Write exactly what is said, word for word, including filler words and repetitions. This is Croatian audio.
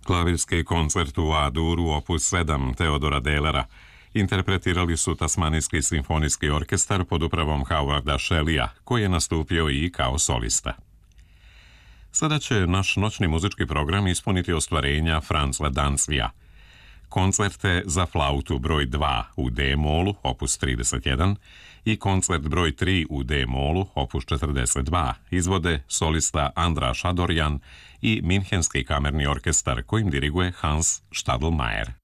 Klavirski koncert u A-duru opus sedam Teodora Dehlera interpretirali su Tasmanijski simfonijski orkestar pod upravom Howarda Shelleya, koji je nastupio i kao solista. Sada će naš noćni muzički program ispuniti ostvarenja Franza Danzija. Koncerte za flautu broj dva u D-molu, opus trideset jedan, i koncert broj tri u D-molu, opus četrdeset dva, izvode solista Andra Šadorjan i Minhenski kamerni orkestar kojim diriguje Hans Stadelmayer.